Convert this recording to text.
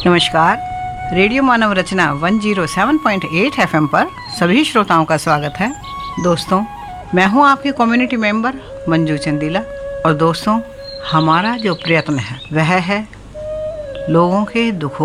नमस्कार। रेडियो मानव रचना 107.8 एफएम पर सभी श्रोताओं का स्वागत है। दोस्तों, मैं हूं आपकी कम्युनिटी मेंबर मंजू चंदीला। और दोस्तों, हमारा जो प्रयत्न है वह है लोगों के दुखों